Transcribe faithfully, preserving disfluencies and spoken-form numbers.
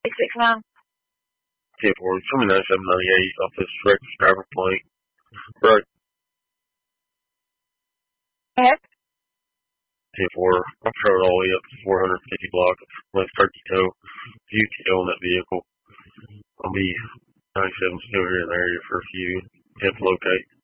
six six nine. ten four, show me ninety-seven ninety-eight off this reckless driver plate. Right. Yes. ten four, I've traveled all the way up to four hundred fifty block of West Turkey Toe. U T O on that vehicle. I'll be ninety-seven still here in the area for a few. Have to locate.